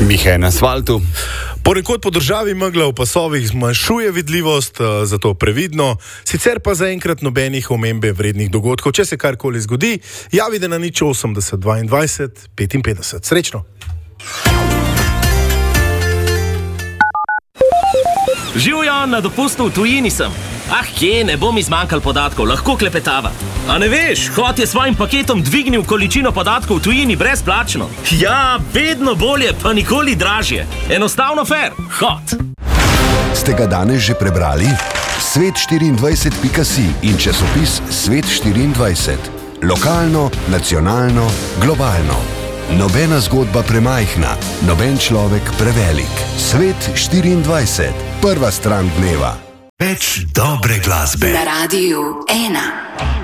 Mihe na asfaltu. Ponekod po državi megla v pasovih zmanjšuje vidljivost, zato previdno, sicer pa zaenkrat nobenih omembe vrednih dogodkov. Če se karkoli zgodi, javite na 080 22 55. Srečno! Živjo, na dopustu v tujini sem. Kje, ne bo mi zmanjkal podatkov, lahko klepetava. A ne veš, Hot je svojim paketom dvignil količino podatkov v tujini brezplačno. Ja, vedno bolje, pa nikoli dražje. Enostavno fair. Hot. Ste ga danes že prebrali? Svet24.si in časopis Svet24. Lokalno, nacionalno, globalno. Nobena zgodba premajhna, noben človek prevelik. Svet24. Prva stran dneva. Več dobre glasbe. Na Radiu 1.